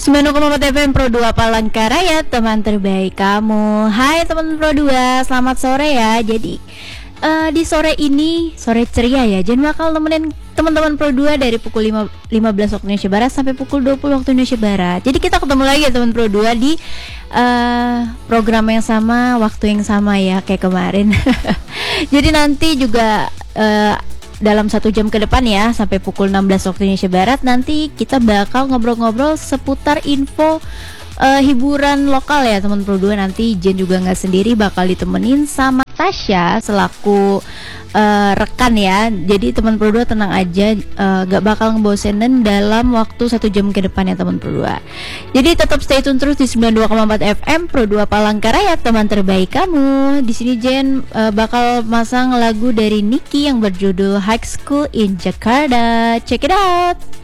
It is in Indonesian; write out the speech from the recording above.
90,4 FM Pro 2 Palangkaraya, teman terbaik kamu. Hai teman Pro 2, selamat sore ya. Jadi di sore ini, sore ceria ya, Jen bakal nemenin teman-teman Pro 2 dari pukul 15 waktu Indonesia Barat sampai pukul 20 waktu Indonesia Barat. Jadi kita ketemu lagi ya teman Pro 2 di program yang sama, waktu yang sama ya, kayak kemarin. Jadi nanti juga dalam 1 jam ke depan ya, sampai pukul 16 waktu Indonesia Barat, nanti kita bakal ngobrol-ngobrol seputar info hiburan lokal ya teman Pro 2. Nanti Jen juga nggak sendiri, bakal ditemenin sama Tasya selaku rekan ya. Jadi teman Pro 2 tenang aja, gak bakal ngebosenin dalam waktu 1 jam ke depan ya teman Pro 2. Jadi tetap stay tune terus di 92,4 FM Pro 2 Palangkaraya, teman terbaik kamu. Di sini Jen bakal masang lagu dari Nicky yang berjudul High School in Jakarta. Check it out.